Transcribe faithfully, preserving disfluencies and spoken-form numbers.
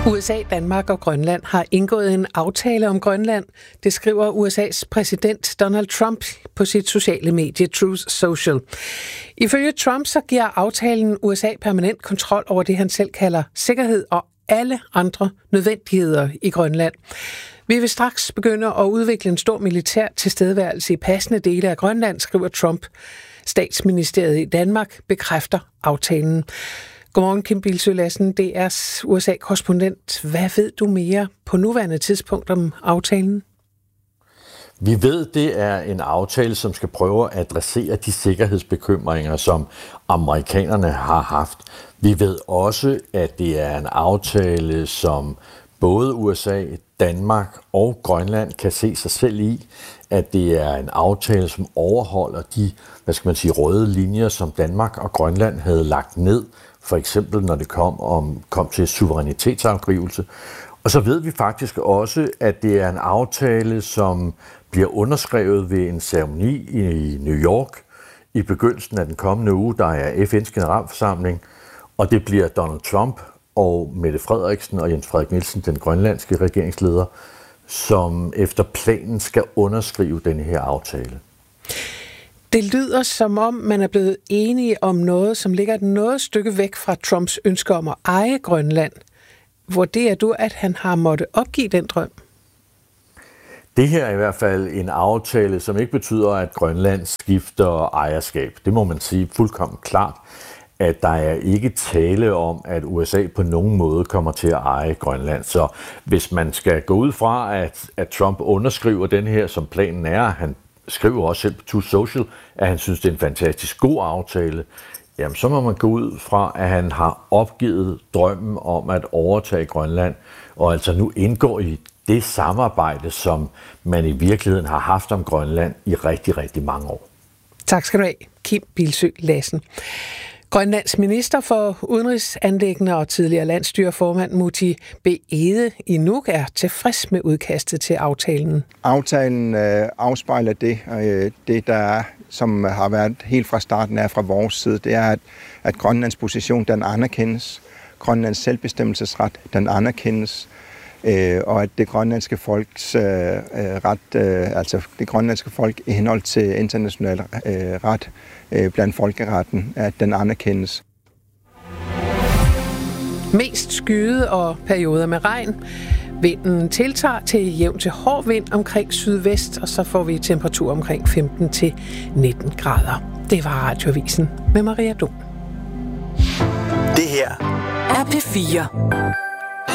U S A, Danmark og Grønland har indgået en aftale om Grønland. Det skriver U S A's præsident Donald Trump på sit sociale medie Truth Social. Ifølge Trump så giver aftalen U S A permanent kontrol over det, han selv kalder sikkerhed og alle andre nødvendigheder i Grønland. Vi vil straks begynde at udvikle en stor militær tilstedeværelse i passende dele af Grønland, skriver Trump. Statsministeriet i Danmark bekræfter aftalen. Godmorgen, Kim Bildsøe Lassen, D R's U S A-korrespondent. Hvad ved du mere på nuværende tidspunkt om aftalen? Vi ved, det er en aftale, som skal prøve at adressere de sikkerhedsbekymringer, som amerikanerne har haft. Vi ved også, at det er en aftale, som både U S A, Danmark og Grønland kan se sig selv i, at det er en aftale, som overholder de, hvad skal man sige, røde linjer, som Danmark og Grønland havde lagt ned, for eksempel når det kom, om, kom til suverænitetsafgivelse. Og så ved vi faktisk også, at det er en aftale, som bliver underskrevet ved en ceremoni i New York i begyndelsen af den kommende uge, der er F N's generalforsamling, og det bliver Donald Trump og Mette Frederiksen og Jens Frederik Nielsen, den grønlandske regeringsleder, som efter planen skal underskrive denne her aftale. Det lyder som om, man er blevet enige om noget, som ligger et noget stykke væk fra Trumps ønske om at eje Grønland. Vurderer du, at han har måttet opgive den drøm? Det her er i hvert fald en aftale, som ikke betyder, at Grønland skifter ejerskab. Det må man sige fuldkommen klart, at der er ikke tale om, at U S A på nogen måde kommer til at eje Grønland. Så hvis man skal gå ud fra, at, at Trump underskriver den her, som planen er, han skriver også selv på Truth Social, at han synes, det er en fantastisk god aftale, jamen så må man gå ud fra, at han har opgivet drømmen om at overtage Grønland, og altså nu indgår i det samarbejde, som man i virkeligheden har haft om Grønland i rigtig, rigtig mange år. Tak skal du have, Kim Bildsøe Lassen. Grønlands minister for udenrigsanliggender og tidligere landsstyreformand Múte B. Egede i Nuuk er tilfreds med udkastet til aftalen. Aftalen øh, afspejler det, øh, det der er, som har været helt fra starten af fra vores side, det er, at, at Grønlands position, den anerkendes. Grønlands selvbestemmelsesret, den anerkendes. Øh, og at det grønlandske folks øh, ret, øh, altså det grønlandske folk i henhold til international øh, ret øh, blandt folkeretten, at den anerkendes. Mest skyde og perioder med regn. Vinden tiltager til jævn til hård vind omkring sydvest, og så får vi temperatur omkring femten til nitten grader. Det var Radioavisen med Maria Dum. Det her er P fire.